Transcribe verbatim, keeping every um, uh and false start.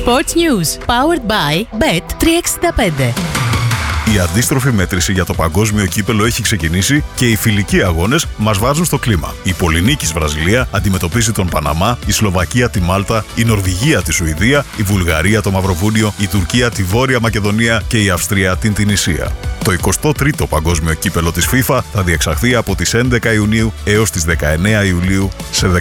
Sports News, powered by μπετ τριακόσια εξήντα πέντε. Η αντίστροφη μέτρηση για το παγκόσμιο κύπελο έχει ξεκινήσει και οι φιλικοί αγώνες μας βάζουν στο κλίμα. Η Πολυνίκης Βραζιλία αντιμετωπίζει τον Παναμά, η Σλοβακία τη Μάλτα, η Νορβηγία τη Σουηδία, η Βουλγαρία το Μαυροβούνιο, η Τουρκία τη Βόρεια Μακεδονία και η Αυστρία την Τινησία. Το εικοστό τρίτο παγκόσμιο κύπελο της FIFA θα διεξαχθεί από τις έντεκα Ιουνίου έως τις δεκαεννέα Ιουλίου σε